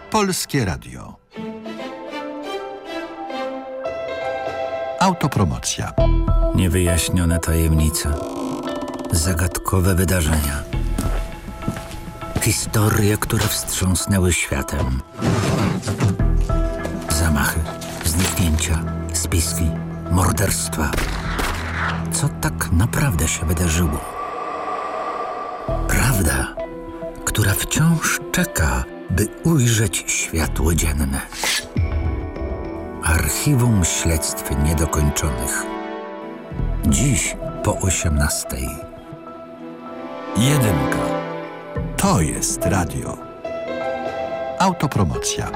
Polskie Radio. Autopromocja. Niewyjaśnione tajemnice. Zagadkowe wydarzenia. Historie, które wstrząsnęły światem. Zamachy, zniknięcia, spiski, morderstwa. Co tak naprawdę się wydarzyło? Prawda, która wciąż czeka, by ujrzeć światło dzienne. Archiwum śledztw niedokończonych. Dziś po 18:00. Jedynka. To jest radio. Autopromocja.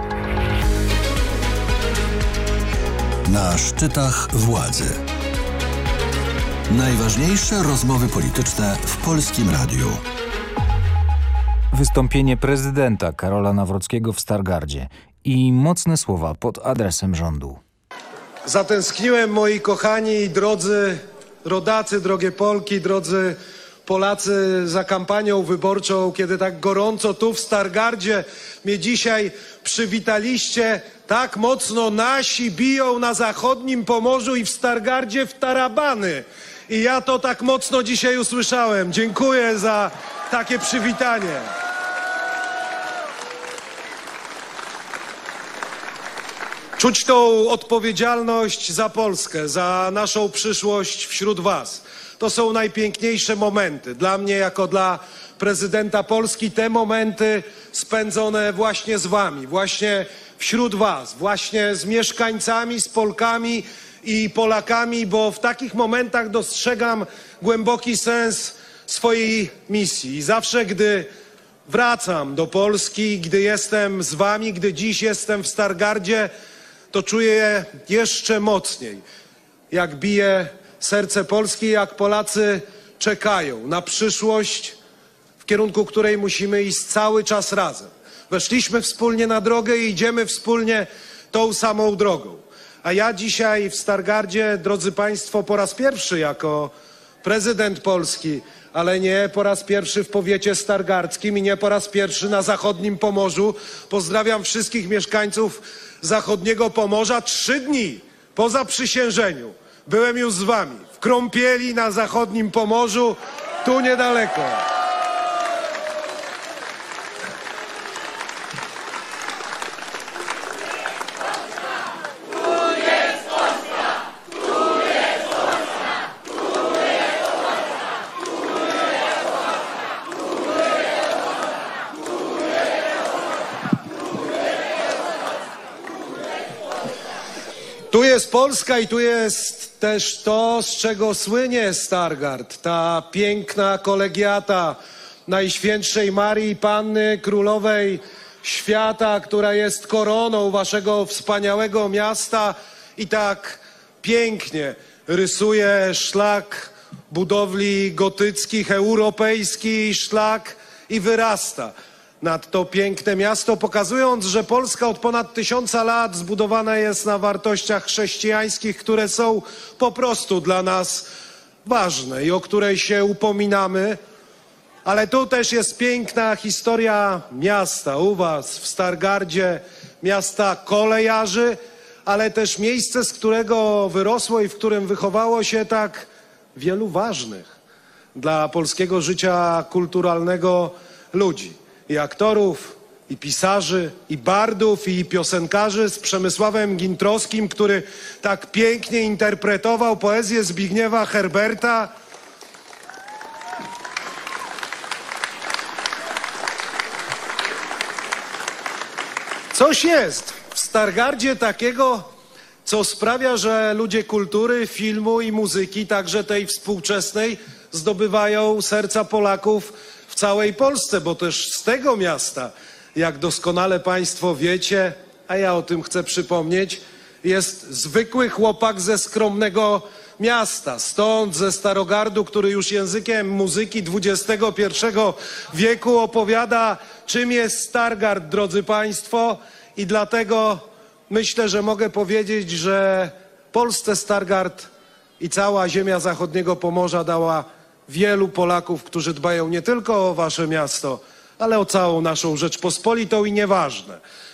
Na szczytach władzy. Najważniejsze rozmowy polityczne w Polskim Radiu. Wystąpienie prezydenta Karola Nawrockiego w Stargardzie i mocne słowa pod adresem rządu. Zatęskniłem, moi kochani i drodzy rodacy, drogie Polki, drodzy Polacy, za kampanią wyborczą, kiedy tak gorąco tu w Stargardzie mnie dzisiaj przywitaliście. Tak mocno nasi biją na zachodnim Pomorzu i w Stargardzie w tarabany. I ja to tak mocno dzisiaj usłyszałem. Dziękuję za takie przywitanie. Czuć tą odpowiedzialność za Polskę, za naszą przyszłość wśród was. To są najpiękniejsze momenty. Dla mnie, jako dla prezydenta Polski, te momenty spędzone właśnie z wami, właśnie wśród was, właśnie z mieszkańcami, z Polkami i Polakami, bo w takich momentach dostrzegam głęboki sens swojej misji. I zawsze, gdy wracam do Polski, gdy jestem z wami, gdy dziś jestem w Stargardzie, to czuję jeszcze mocniej, jak bije serce Polski, jak Polacy czekają na przyszłość, w kierunku której musimy iść cały czas razem. Weszliśmy wspólnie na drogę i idziemy wspólnie tą samą drogą. A ja dzisiaj w Stargardzie, drodzy państwo, po raz pierwszy jako prezydent Polski, ale nie po raz pierwszy w powiecie stargardzkim i nie po raz pierwszy na zachodnim Pomorzu. Pozdrawiam wszystkich mieszkańców zachodniego Pomorza. 3 dni po zaprzysiężeniu byłem już z wami w Krąpieli na zachodnim Pomorzu, tu niedaleko. Tu jest Polska i tu jest też to, z czego słynie Stargard. Ta piękna kolegiata Najświętszej Marii Panny Królowej Świata, która jest koroną waszego wspaniałego miasta i tak pięknie rysuje szlak budowli gotyckich, europejski szlak i wyrasta nad to piękne miasto, pokazując, że Polska od ponad 1000 lat zbudowana jest na wartościach chrześcijańskich, które są po prostu dla nas ważne i o które się upominamy. Ale tu też jest piękna historia miasta, u was w Stargardzie, miasta kolejarzy, ale też miejsce, z którego wyrosło i w którym wychowało się tak wielu ważnych dla polskiego życia kulturalnego ludzi. I aktorów, i pisarzy, i bardów, i piosenkarzy z Przemysławem Gintrowskim, który tak pięknie interpretował poezję Zbigniewa Herberta. Coś jest w Stargardzie takiego, co sprawia, że ludzie kultury, filmu i muzyki, także tej współczesnej, zdobywają serca Polaków w całej Polsce, bo też z tego miasta, jak doskonale państwo wiecie, a ja o tym chcę przypomnieć, jest zwykły chłopak ze skromnego miasta. Stąd, ze Starogardu, który już językiem muzyki XXI wieku opowiada, czym jest Stargard, drodzy państwo. I dlatego myślę, że mogę powiedzieć, że Polsce Stargard i cała ziemia zachodniego Pomorza dała wielu Polaków, którzy dbają nie tylko o wasze miasto, ale o całą naszą Rzeczpospolitą i nieważne,